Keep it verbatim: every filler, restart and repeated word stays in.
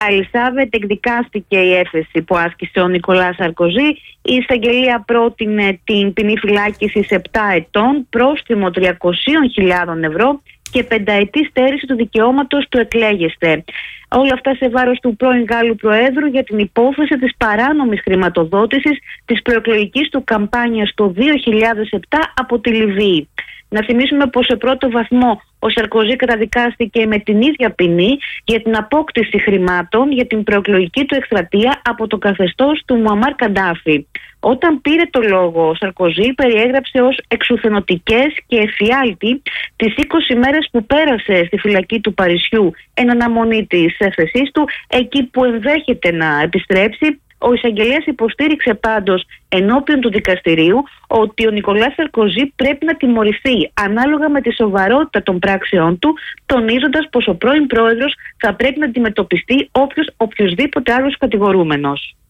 Ελισάβετ, εκδικάστηκε η έφεση που άσκησε ο Νικολάς Σαρκοζή. Η εισαγγελία πρότεινε την ποινή φυλάκισης επτά ετών, πρόστιμο τριακόσιες χιλιάδες ευρώ και πενταετή στέρηση του δικαιώματος του εκλέγεστε. Όλα αυτά σε βάρος του πρώην Γάλλου Προέδρου για την υπόθεση της παράνομης χρηματοδότησης της προεκλογικής του καμπάνιας το δύο χιλιάδες επτά από τη Λιβύη. Να θυμίσουμε πως σε πρώτο βαθμό ο Σαρκοζή καταδικάστηκε με την ίδια ποινή για την απόκτηση χρημάτων για την προεκλογική του εκστρατεία από το καθεστώς του Μουαμάρ Καντάφη. Όταν πήρε το λόγο, ο Σαρκοζή περιέγραψε ως εξουθενωτικές και εφιάλτη τις είκοσι μέρες που πέρασε στη φυλακή του Παρισιού εν αναμονή της έφεσής του, εκεί που ενδέχεται να επιστρέψει. Ο εισαγγελέας υποστήριξε πάντως ενώπιον του δικαστηρίου ότι ο Νικολάς Σαρκοζή πρέπει να τιμωρηθεί ανάλογα με τη σοβαρότητα των πράξεών του, τονίζοντας πως ο πρώην πρόεδρος θα πρέπει να αντιμετωπιστεί όποιος οποιοσδήποτε άλλος κατηγορούμενος.